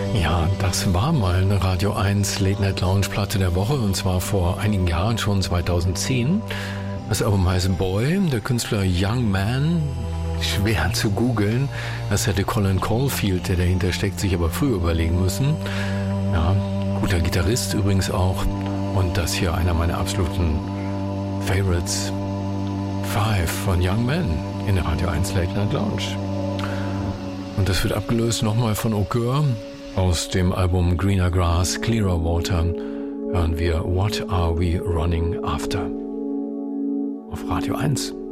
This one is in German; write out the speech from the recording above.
Ja, das war mal eine Radio 1 Late Night Lounge Platte der Woche, und zwar vor einigen Jahren, schon 2010. Das Album heißt Boy, der Künstler Young Man, schwer zu googeln. Das hätte Colin Caulfield, der dahinter steckt, sich aber früher überlegen müssen. Ja, guter Gitarrist übrigens auch. Und das hier einer meiner absoluten Favorites. 5 von Young Man in der Radio 1 Late Night Lounge. Und das wird abgelöst nochmal von Okur. Aus dem Album Greener Grass, Clearer Water hören wir What Are We Running After? Auf Radio 1.